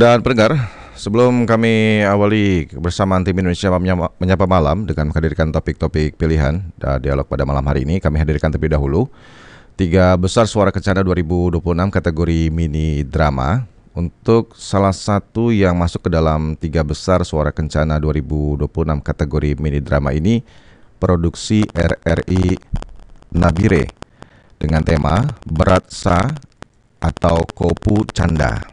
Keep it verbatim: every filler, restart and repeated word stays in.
Dan pendengar, sebelum kami awali bersama tim Indonesia Menyapa Menyapa Malam dengan menghadirkan topik-topik pilihan dan dialog pada malam hari ini, kami hadirkan terlebih dahulu tiga besar suara kencana dua ribu dua puluh enam kategori mini drama. Untuk salah satu yang masuk ke dalam tiga besar suara kencana dua ribu dua puluh enam kategori mini drama ini, produksi R R I Nabire dengan tema Berat Sa atau Kopu Canda.